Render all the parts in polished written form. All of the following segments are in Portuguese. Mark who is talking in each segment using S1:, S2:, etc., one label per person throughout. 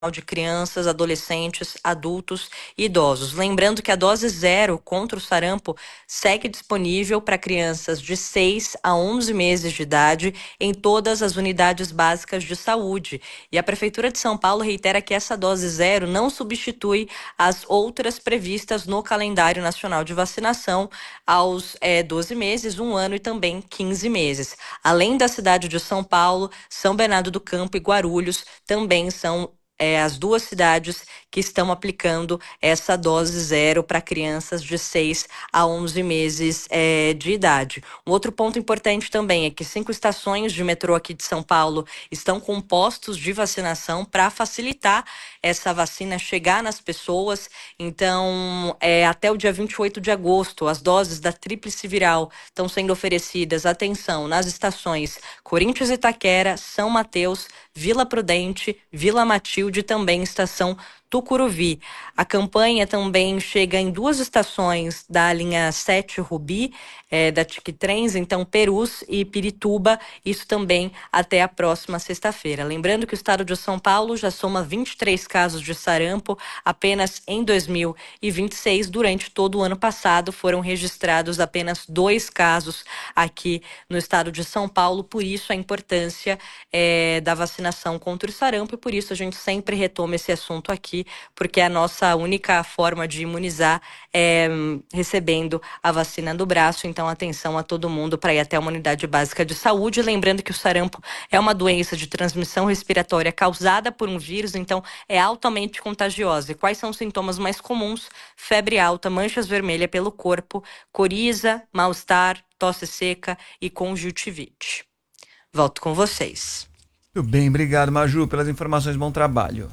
S1: de crianças, adolescentes, adultos e idosos. Lembrando que a dose 0 contra o sarampo segue disponível para crianças de 6 a 11 meses de idade em todas as unidades básicas de saúde. E a Prefeitura de São Paulo reitera que essa dose 0 não substitui as outras previstas no calendário nacional de vacinação aos 12 meses, 1 ano e também 15 meses. Além da cidade de São Paulo, São Bernardo do Campo e Guarulhos também são as duas cidades que estão aplicando essa dose 0 para crianças de 6 a 11 meses de idade. Um outro ponto importante também é que 5 estações de metrô aqui de São Paulo estão com postos de vacinação para facilitar essa vacina chegar nas pessoas. Então, até o dia 28 de agosto, as doses da tríplice viral estão sendo oferecidas, atenção, nas estações Corinthians e Itaquera, São Mateus, Vila Prudente, Vila Matilde e também estação Tucuruvi. A campanha também chega em 2 estações da linha 7 Rubi, da Tiquitrens, então Perus e Pirituba, isso também até a próxima sexta-feira. Lembrando que o estado de São Paulo já soma 23 casos de sarampo apenas em 2026. Durante todo o ano passado foram registrados apenas 2 casos aqui no estado de São Paulo, por isso a importância da vacinação contra o sarampo e por isso a gente sempre retoma esse assunto aqui, porque a nossa única forma de imunizar é recebendo a vacina do braço. Então, atenção a todo mundo para ir até uma unidade básica de saúde. Lembrando que o sarampo é uma doença de transmissão respiratória causada por um vírus, então é altamente contagiosa. E quais são os sintomas mais comuns? Febre alta, manchas vermelhas pelo corpo, coriza, mal-estar, tosse seca e conjuntivite. Volto com vocês.
S2: Muito bem, obrigado, Maju, pelas informações. Bom trabalho.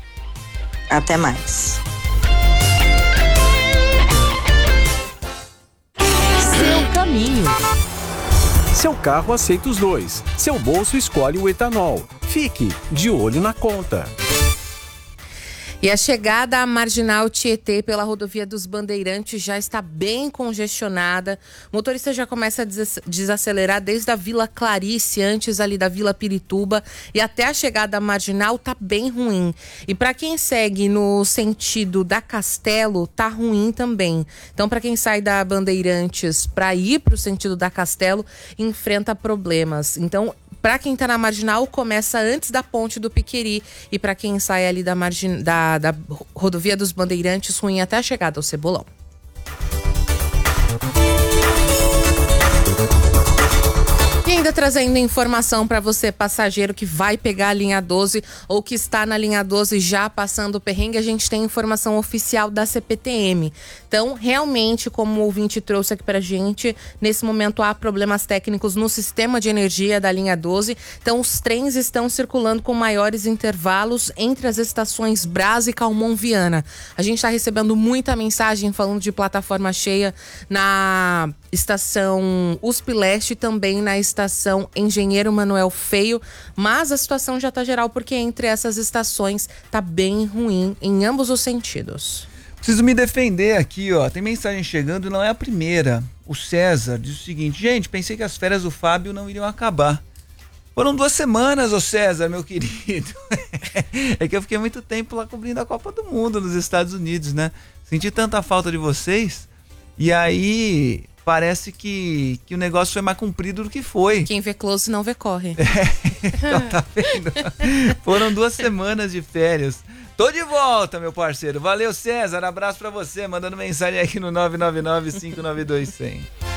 S1: Até mais.
S3: Seu caminho. Seu carro aceita os dois. Seu bolso escolhe o etanol. Fique de olho na conta.
S4: E a chegada à Marginal Tietê pela rodovia dos Bandeirantes já está bem congestionada. O motorista já começa a desacelerar desde a Vila Clarice, antes ali da Vila Pirituba, e até a chegada à Marginal tá bem ruim. E para quem segue no sentido da Castelo, tá ruim também. Então, para quem sai da Bandeirantes para ir para o sentido da Castelo, enfrenta problemas. Então, para quem tá na Marginal, começa antes da Ponte do Piqueri. E para quem sai ali da rodovia dos Bandeirantes, ruim até a chegada ao Cebolão. E ainda trazendo informação para você, passageiro que vai pegar a linha 12 ou que está na linha 12 já passando o perrengue, a gente tem informação oficial da CPTM. Então, realmente, como o ouvinte trouxe aqui pra gente, nesse momento há problemas técnicos no sistema de energia da linha 12. Então, os trens estão circulando com maiores intervalos entre as estações Brás e Calmon Viana. A gente está recebendo muita mensagem falando de plataforma cheia na estação USP Leste e também na estação Engenheiro Manuel Feio, mas a situação já está geral porque entre essas estações tá bem ruim em ambos os sentidos.
S2: Preciso me defender aqui, ó. Tem mensagem chegando, não é a primeira. O César diz o seguinte: gente, pensei que as férias do Fábio não iriam acabar. Foram 2 semanas, ô César, meu querido. É que eu fiquei muito tempo lá cobrindo a Copa do Mundo nos Estados Unidos, né? Senti tanta falta de vocês. E aí parece que o negócio foi mais comprido do que foi.
S4: Quem vê close não vê corre.
S2: Então tá vendo? Foram 2 semanas de férias. Tô de volta, meu parceiro. Valeu, César. Abraço pra você. Mandando mensagem aqui no 999-592-100.